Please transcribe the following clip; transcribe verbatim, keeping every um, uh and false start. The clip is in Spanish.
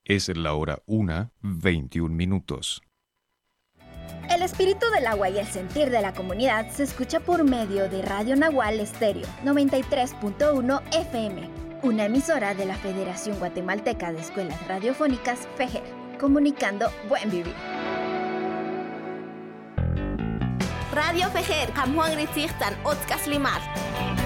Es la hora una, veintiún minutos. El espíritu del agua y el sentir de la comunidad se escucha por medio de Radio Nahual Estéreo noventa y tres punto uno F M, una emisora de la Federación Guatemalteca de Escuelas Radiofónicas FEJER, comunicando buen vivir. Radio FEJER, Kamhuang Ritzirtan, Otzkas Limar.